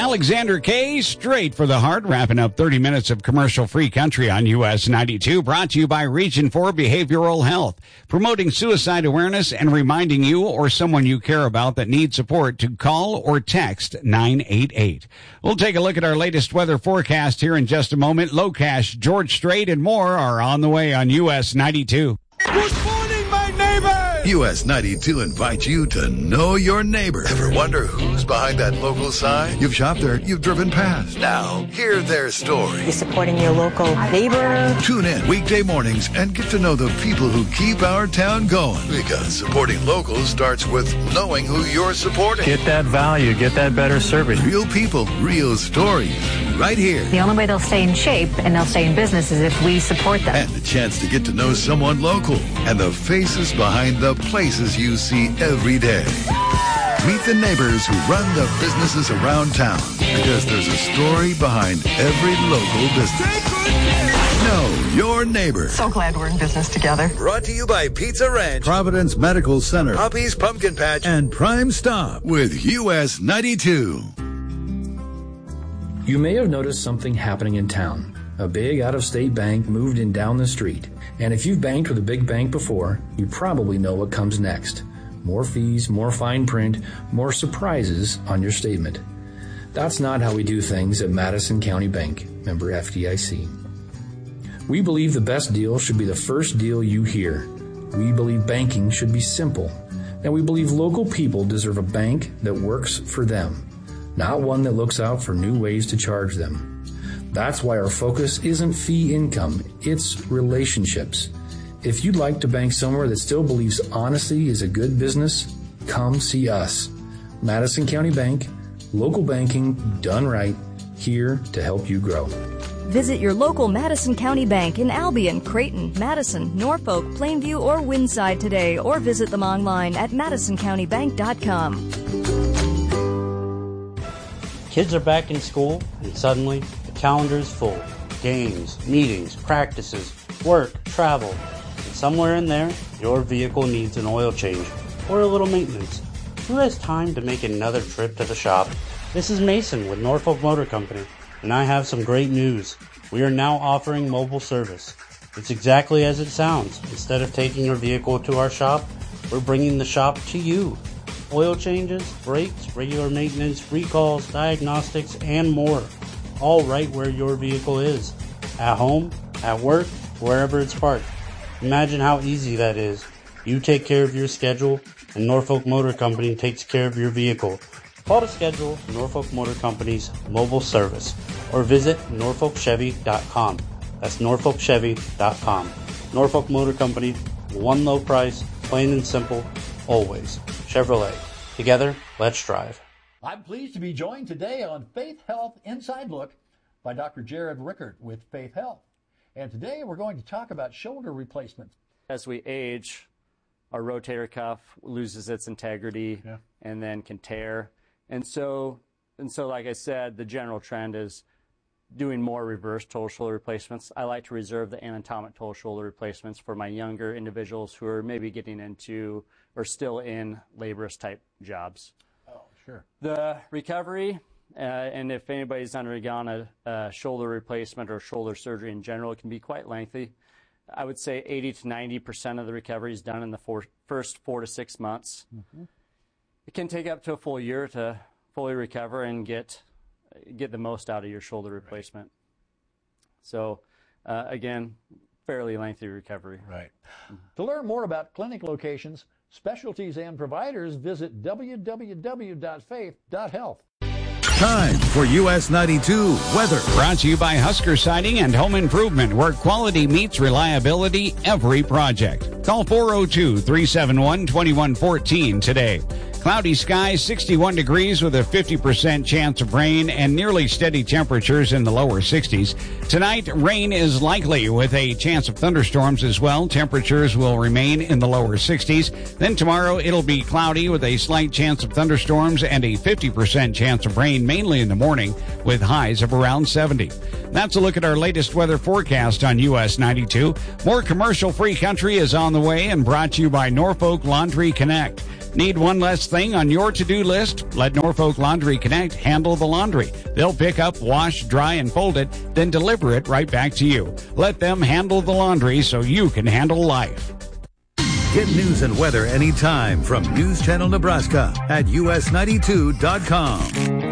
Alexander K. Straight for the heart, wrapping up 30 minutes of commercial-free country on US 92, brought to you by Region 4 Behavioral Health, promoting suicide awareness and reminding you or someone you care about that needs support to call or text 988. We'll take a look at our latest weather forecast here in just a moment. Locash, George Strait, and more are on the way on US 92. Good morning, my neighbors! US 92 invites you to know your neighbor. Ever wonder who's behind that local sign? You've shopped there, you've driven past. Now, hear their story. You're supporting your local neighbor. Tune in weekday mornings and get to know the people who keep our town going. Because supporting locals starts with knowing who you're supporting. Get that value, get that better service. Real people, real stories, right here. The only way they'll stay in shape and they'll stay in business is if we support them. And the chance to get to know someone local and the faces behind the places you see every day. Meet the neighbors who run the businesses around town, because there's a story behind every local business. Know your neighbor. So glad we're in business together. Brought to you by Pizza Ranch, Providence Medical Center, Poppy's Pumpkin Patch, and Prime Stop with US 92. You may have noticed something happening in town. A big out-of-state bank moved in down the street. And if you've banked with a big bank before, you probably know what comes next. More fees, more fine print, more surprises on your statement. That's not how we do things at Madison County Bank, member FDIC. We believe the best deal should be the first deal you hear. We believe banking should be simple. And we believe local people deserve a bank that works for them, not one that looks out for new ways to charge them. That's why our focus isn't fee income, it's relationships. If you'd like to bank somewhere that still believes honesty is a good business, come see us. Madison County Bank, local banking done right, here to help you grow. Visit your local Madison County Bank in Albion, Creighton, Madison, Norfolk, Plainview, or Windside today, or visit them online at madisoncountybank.com. Kids are back in school, and suddenly the calendar is full. Games, meetings, practices, work, travel, and somewhere in there, your vehicle needs an oil change or a little maintenance. Who has time to make another trip to the shop? This is Mason with Norfolk Motor Company, and I have some great news. We are now offering mobile service. It's exactly as it sounds. Instead of taking your vehicle to our shop, we're bringing the shop to you. Oil changes, brakes, regular maintenance, recalls, diagnostics, and more. All right where your vehicle is. At home, at work, wherever it's parked. Imagine how easy that is. You take care of your schedule, and Norfolk Motor Company takes care of your vehicle. Call to schedule Norfolk Motor Company's mobile service or visit norfolkchevy.com. That's norfolkchevy.com. Norfolk Motor Company, one low price, plain and simple, always. Chevrolet. Together, let's drive. I'm pleased to be joined today on Faith Health Inside Look by Dr. Jared Rickert with Faith Health. And today we're going to talk about shoulder replacements. As we age, our rotator cuff loses its integrity and then can tear. And so, like I said, the general trend is doing more reverse total shoulder replacements. I like to reserve the anatomic total shoulder replacements for my younger individuals who are maybe getting into or still in laborious type jobs. Oh, sure. The recovery, and if anybody's undergone a shoulder replacement or shoulder surgery in general, it can be quite lengthy. I would say 80 to 90% of the recovery is done in the first 4 to 6 months. Mm-hmm. It can take up to a full year to fully recover and get the most out of your shoulder replacement. So, again, fairly lengthy recovery. Right. Mm-hmm. To learn more about clinic locations, specialties, and providers, visit www.faith.health. Time for US 92 weather. Brought to you by Husker Siding and Home Improvement, where quality meets reliability every project. Call 402-371-2114 today. Cloudy skies, 61 degrees with a 50% chance of rain and nearly steady temperatures in the lower 60s. Tonight, rain is likely with a chance of thunderstorms as well. Temperatures will remain in the lower 60s. Then tomorrow, it'll be cloudy with a slight chance of thunderstorms and a 50% chance of rain, mainly in the morning, with highs of around 70. That's a look at our latest weather forecast on US 92. More commercial-free country is on the way and brought to you by Norfolk Laundry Connect. Need one less thing on your to-do list? Let Norfolk Laundry Connect handle the laundry. They'll pick up, wash, dry, and fold it, then deliver it right back to you. Let them handle the laundry so you can handle life. Get news and weather anytime from News Channel Nebraska at us92.com.